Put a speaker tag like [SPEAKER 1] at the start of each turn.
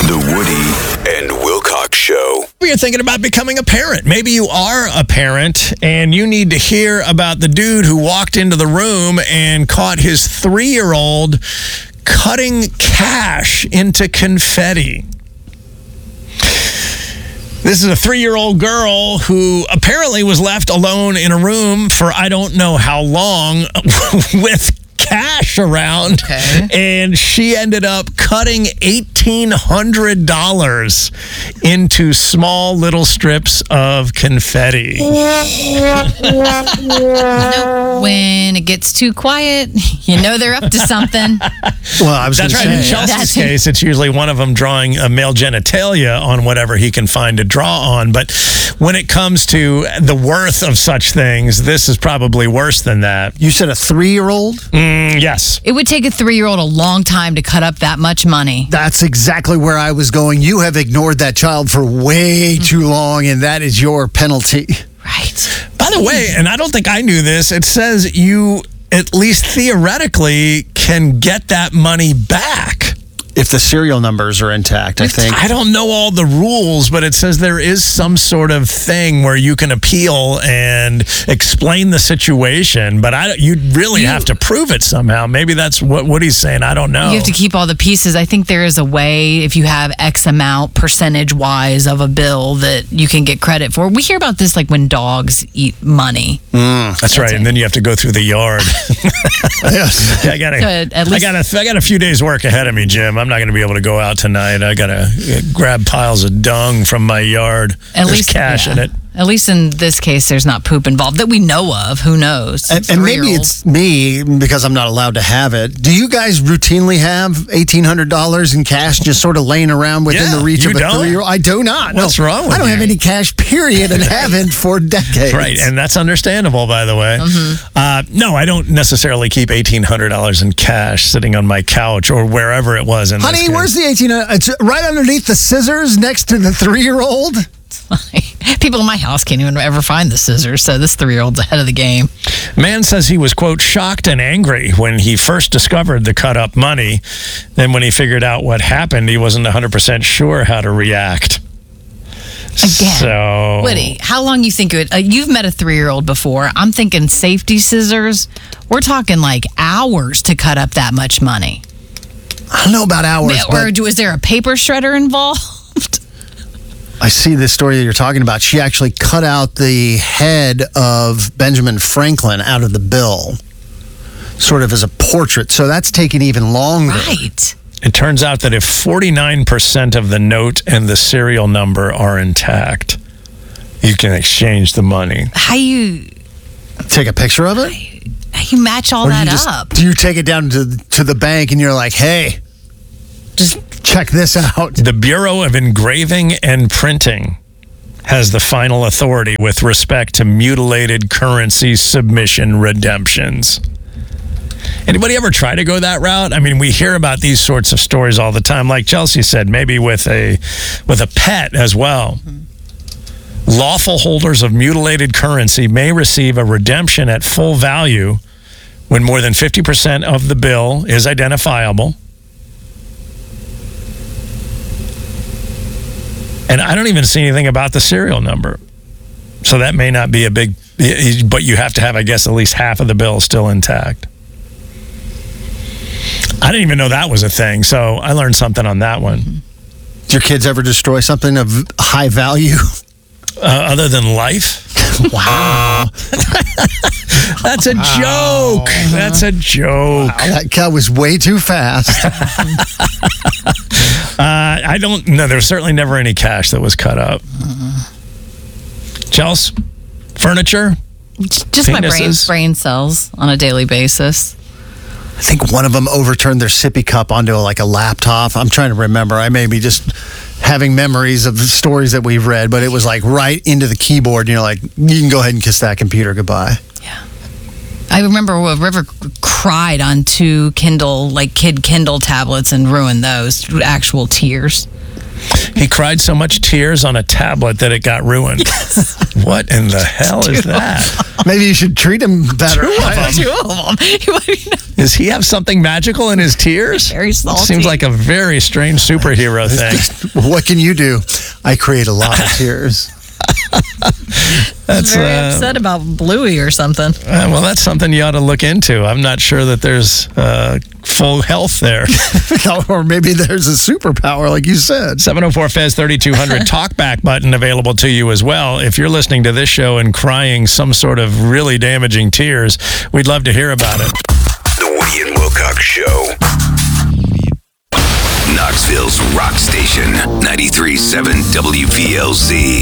[SPEAKER 1] The Woody and Wilcox Show.
[SPEAKER 2] Maybe you're thinking about becoming a parent. Maybe you are a parent and you need to hear about the dude who walked into the room and caught his 3-year-old cutting cash into confetti. This is a 3-year-old girl who apparently was left alone in a room for I don't know how long with cash around, and she ended up cutting $1,800 into small little strips of confetti.
[SPEAKER 3] When it gets too quiet, you know they're up to something.
[SPEAKER 4] Well, I was going
[SPEAKER 2] That's
[SPEAKER 4] to
[SPEAKER 2] right. In
[SPEAKER 4] say,
[SPEAKER 2] Chelsea's case, it's usually one of them drawing a male genitalia on whatever he can find to draw on. But when it comes to the worth of such things, this is probably worse than that.
[SPEAKER 4] you said a 3-year-old?
[SPEAKER 2] Yes.
[SPEAKER 3] It would take a 3-year-old a long time to cut up that much money.
[SPEAKER 4] That's exactly where I was going. You have ignored that child for way too long, and that is your penalty.
[SPEAKER 3] Right.
[SPEAKER 2] By the way, and I don't think I knew this, it says you, at least theoretically, can get that money back.
[SPEAKER 4] If the serial numbers are intact, I think.
[SPEAKER 2] I don't know all the rules, but it says there is some sort of thing where you can appeal and explain the situation, but you'd really have to prove it somehow. Maybe that's what Woody's saying. I don't know.
[SPEAKER 3] You have to keep all the pieces. I think there is a way, if you have X amount percentage-wise of a bill, that you can get credit for. We hear about this like when dogs eat money.
[SPEAKER 2] That's right, and then you have to go through the yard.
[SPEAKER 4] Yes.
[SPEAKER 2] I got a few days' work ahead of me, Jim. I'm not going to be able to go out tonight. I got to grab piles of dung from my yard. There's cash in it.
[SPEAKER 3] At least in this case, there's not poop involved that we know of. Who knows?
[SPEAKER 4] And maybe it's me because I'm not allowed to have it. Do you guys routinely have $1,800 in cash just sort of laying around within the reach of a 3-year-old? I do not.
[SPEAKER 2] What's wrong with
[SPEAKER 4] I don't
[SPEAKER 2] you?
[SPEAKER 4] have any cash, period, and haven't for decades.
[SPEAKER 2] Right, and that's understandable, by the way. No, I don't necessarily keep $1,800 in cash sitting on my couch or wherever it was. In
[SPEAKER 4] Honey,
[SPEAKER 2] this
[SPEAKER 4] where's the $1,800? It's right underneath the scissors next to the 3-year-old.
[SPEAKER 3] People in my house can't even ever find the scissors, so this 3-year-old's ahead of the game.
[SPEAKER 2] Man says he was, quote, shocked and angry when he first discovered the cut-up money. Then when he figured out what happened, he wasn't 100% sure how to react.
[SPEAKER 3] Again,
[SPEAKER 2] So,
[SPEAKER 3] Woody, how long you think it would? You've met a 3-year-old before. I'm thinking safety scissors. We're talking like hours to cut up that much money.
[SPEAKER 4] I don't know about hours,
[SPEAKER 3] Or
[SPEAKER 4] but
[SPEAKER 3] was there a paper shredder involved?
[SPEAKER 4] I see this story that you're talking about. She actually cut out the head of Benjamin Franklin out of the bill, sort of as a portrait. So that's taken even longer.
[SPEAKER 3] Right.
[SPEAKER 2] it turns out that if 49% of the note and the serial number are intact, you can exchange the money.
[SPEAKER 3] How you
[SPEAKER 4] Take a picture of it?
[SPEAKER 3] match all
[SPEAKER 4] Or
[SPEAKER 3] that
[SPEAKER 4] you just,
[SPEAKER 3] up?
[SPEAKER 4] do you take it down to the bank and you're like, hey, just check this out?
[SPEAKER 2] The Bureau of Engraving and Printing has the final authority with respect to mutilated currency submission redemptions. Anybody ever try to go that route? I mean, we hear about these sorts of stories all the time. Like Chelsea said, maybe with a pet as well. Mm-hmm. Lawful holders of mutilated currency may receive a redemption at full value when more than 50% of the bill is identifiable. And I don't even see anything about the serial number. So that may not be a big, but you have to have, I guess, at least half of the bill still intact. I didn't even know that was a thing. So I learned something on that one.
[SPEAKER 4] Do your kids ever destroy something of high value?
[SPEAKER 2] Other than life?
[SPEAKER 4] Wow.
[SPEAKER 2] That's a joke. That's a joke.
[SPEAKER 4] Wow, that was way too fast.
[SPEAKER 2] I don't know. There was certainly never any cash that was cut up. Chelsea? Furniture?
[SPEAKER 3] Just my brain cells on a daily basis.
[SPEAKER 4] I think one of them overturned their sippy cup onto a laptop. I'm trying to remember. I may be just having memories of the stories that we've read, but it was like right into the keyboard. You know, like, you can go ahead and kiss that computer goodbye.
[SPEAKER 3] Yeah. I remember River cried on two Kindle tablets and ruined those. Actual tears.
[SPEAKER 2] He cried so much tears on a tablet that it got ruined. What in the hell is that?
[SPEAKER 4] Maybe you should treat him better.
[SPEAKER 2] Two of them.
[SPEAKER 3] Two of them.
[SPEAKER 2] Does he have something magical in his tears?
[SPEAKER 3] Very salty.
[SPEAKER 2] Seems like a very strange superhero thing.
[SPEAKER 4] What can you do? I create a lot of tears.
[SPEAKER 2] That's
[SPEAKER 3] very upset about Bluey or something.
[SPEAKER 2] well, that's something you ought to look into. I'm not sure that there's full health there.
[SPEAKER 4] Or maybe there's a superpower, like you said.
[SPEAKER 2] 704-FEZ-3200 talkback button available to you as well. If you're listening to this show and crying some sort of really damaging tears, we'd love to hear about it.
[SPEAKER 1] The Woody and Wilcox Show. Knoxville's rock station, 93.7 WVLZ.